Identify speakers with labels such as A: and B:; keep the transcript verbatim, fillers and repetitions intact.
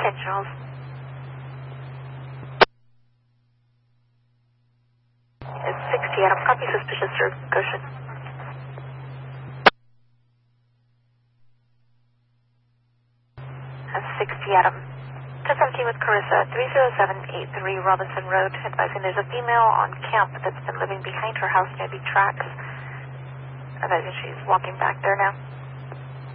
A: ten Charles. It's sixty Adam. Copy suspicious through Goshen. That's sixty Adam. ten seventeen with Carissa, three zero seven eight three Robinson Road, advising there's a female on camp that's been living behind her house near the tracks. Advising she's walking back there now.